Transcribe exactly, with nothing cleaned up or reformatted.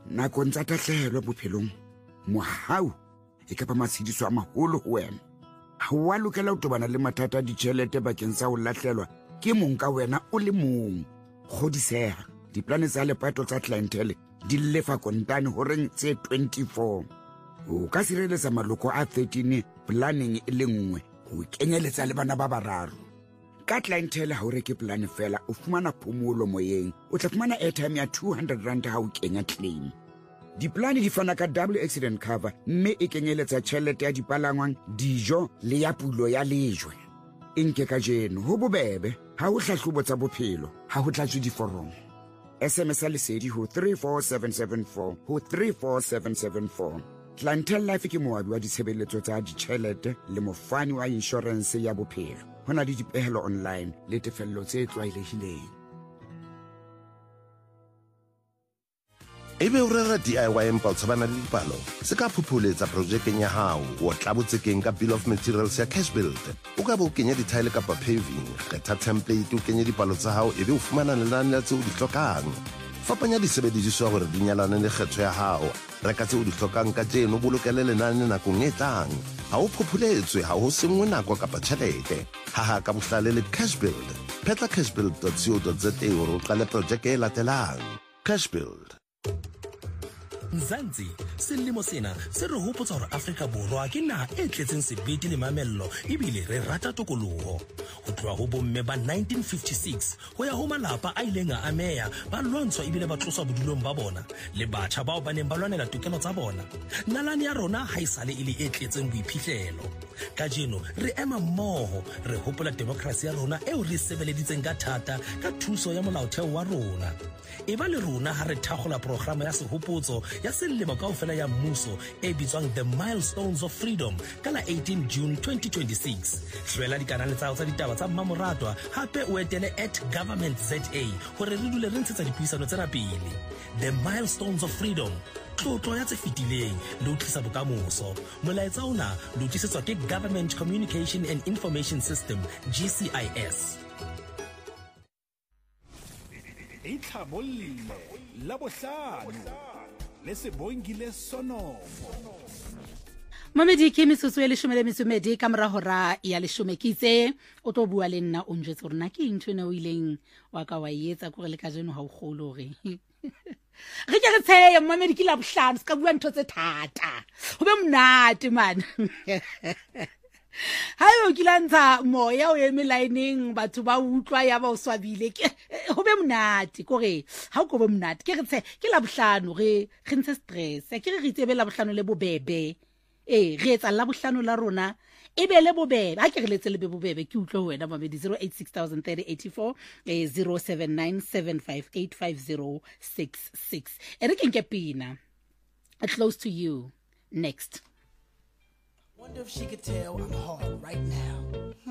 nakong tsa tahlehelo bophelong mohau e ka ba matshediso a maholo ho wena. Ha wa lokela ho tobana le mathata a ditjhelete bakeng sa ho lahlelwa ke mong ka wena o le mong. Kgodiseha, diplane tsa lepato tsa clientele di lefa kontane horeng tse twenty-four. O ka sireletsa maloko a thirteen planning e le nngwe ho kenyeletsa le bana ba bararo. Ka clientele ha o reke plan fela o fumana phomolo moyeng, o tla fumana airtime ya two hundred rand ha o kenya claim. Diplane di fana ka double accident cover mme e kenyeletsa tjhelete ya dipalangwang, dijo le ya pulo ya lejwe. Inke ka jeno ho bobebe ha o hlahlobo tsa bophelo ha ho tlatswe diforomo. S M S a lesedi ho three four seven seven four ho three four seven seven four. Clientele Life ke moabi wa ditshebeletso tsa ditjhelete le mofani wa insurance ya bophelo. Ho na le dipehelo online le tefello tse tlwaelehileng. Ebe o rera D I Y empa o tshabana le dipalo, se ka phuphuletsa projekeng ya hao o tla botsekeng ka bill of materials ya cash build. O ka bo kenya ditile kapa paving, kgetha template o kenye dipalo tsa hao ebe o fumana lenane la tseo di hlokang. Fapanya disebediswa hore di nyalane le kgetho ya hao. Reka tseo di hlokang ka jeno bolokele lenane nakong e tlang. Ha o phupuletswe ha ho sengwe nako kapa tjhelete. Haha ka bohlale le cash build. Petla cashbuild dot co dot za hore o qale projeke e latelang. Cash build. Nzansi selemo sena se re hopotsa hore Afrika Borwa ke naha e tletseng sebete le mamello ebile re rata tokoloho. Ho tloha ho bomme ba nineteen fifty-six ho ya ho malapa a ileng a ameya ba lwantshwa ebile ba tloswa bodulong ba bona le batjha bao ba neng ba lwanela tokelo tsa bona. Nalane ya rona ha isale e le e tletseng boiphihlelo. Ka jeno re ema mmoho re hopola demokrasi ya rona eo re sebeleditseng ka thata ka thuso ya molaotheo wa rona. E ba le rona ha re thakgola programa ya sehopotso ya selemo kaofela ya mmuso e bitswang The Milestones of Freedom ka la eighteen June twenty twenty-six. Hlwela dikanale tsa tsa ditaba tsa mmamoratwa hape o etele at government Z A hore re dule re ntshetsa dipuisano tsena pele. The Milestones of Freedom, tlotlo ya tse fetileng le ho tlisa bokamoso. Molaetsa ona le ho tlisetswa ke Government Communication and Information System, G C I S. Itlhabolle la bohlano le se bongile sono. Mamedi ke metsotso e leshome le metso e mmedi ka mora hora ya leshome ke itse o tlo bua le nna o njwetse hore na ke ntho ene o ileng wa ka wa etsa kore le ka jeno ha o kgolo hore re ke re tsheya Mamedi ke la bohlano ska bua ntho tse thata ho be monate man. Hayo kilanza moya o eme lining batho ba utlwa ya ba o swabile ke ho be monate kore ha o go be monate ke re tse ke la bohlano re re ntse stress ke re re tsebe la bohlano le bobebe eh re etsa la bohlano la rona e be le bobebe ha ke re letse le be bobebe ke utlwe wena Mamedi zero eight six zero zero three eight four eh zero seven nine seven five eight five zero six six ere ke nke pina close to you next. Wonder if she could tell I'm hard right now.